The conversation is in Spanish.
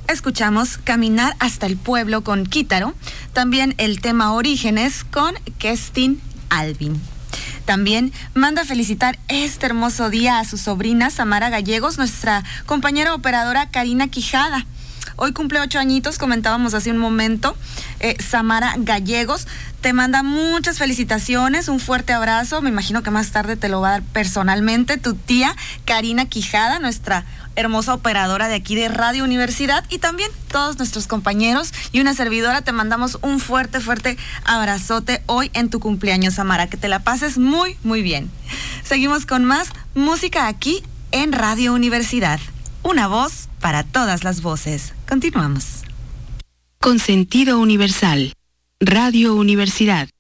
escuchamos Caminar hasta el pueblo con Quítaro, también el tema Orígenes con Kestin Alvin. También manda felicitar este hermoso día a su sobrina Samara Gallegos, nuestra compañera operadora Karina Quijada. Hoy cumple 8 añitos, comentábamos hace un momento. Samara Gallegos te manda muchas felicitaciones, un fuerte abrazo. Me imagino que más tarde te lo va a dar personalmente tu tía Karina Quijada, nuestra hermosa operadora de aquí de Radio Universidad, y también todos nuestros compañeros y una servidora. Te mandamos un fuerte abrazote hoy en tu cumpleaños, Samara. Que te la pases muy bien. Seguimos con más música aquí en Radio Universidad. Una voz para todas las voces. Continuamos. Con sentido universal. Radio Universidad.